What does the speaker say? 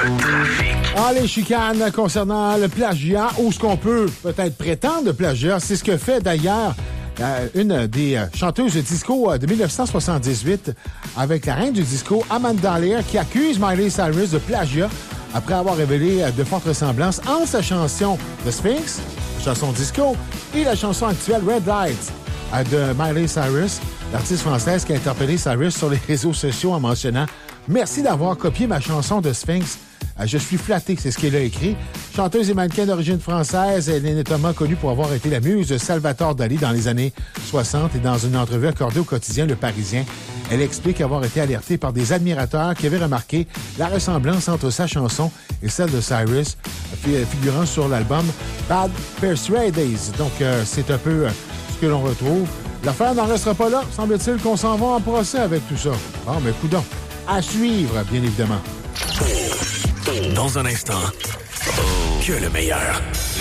Les chicanes concernant le plagiat, ou ce qu'on peut peut-être prétendre de plagiat, c'est ce que fait d'ailleurs une des chanteuses de disco de 1978 avec la reine du disco, Amanda Lear, qui accuse Miley Cyrus de plagiat après avoir révélé de fortes ressemblances entre sa chanson The Sphinx, la chanson disco, et la chanson actuelle Red Lights de Miley Cyrus, l'artiste française qui a interpellé Cyrus sur les réseaux sociaux en mentionnant « Merci d'avoir copié ma chanson de Sphinx. Je suis flatté », c'est ce qu'elle a écrit. Chanteuse et mannequin d'origine française, elle est notamment connue pour avoir été la muse de Salvatore Dali dans les années 60 et dans une entrevue accordée au quotidien Le Parisien. Elle explique avoir été alertée par des admirateurs qui avaient remarqué la ressemblance entre sa chanson et celle de Cyrus, figurant sur l'album Bad Persuaded. Donc, c'est un peu ce que l'on retrouve. L'affaire n'en restera pas là. Semble-t-il qu'on s'en va en procès avec tout ça. Bon, mais coudonc. À suivre, bien évidemment. Dans un instant, que le meilleur.